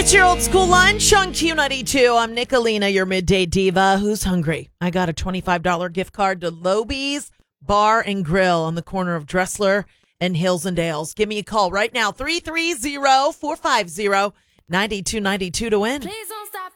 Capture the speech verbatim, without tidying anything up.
It's your old school line, Chung Q ninety-two. I'm Nicolina, your midday diva. Who's hungry? I got a twenty-five dollars gift card to Lobies Bar and Grill on the corner of Dressler and Hills and Dales. Give me a call right now, three three zero, four five zero, nine two nine two to win. Please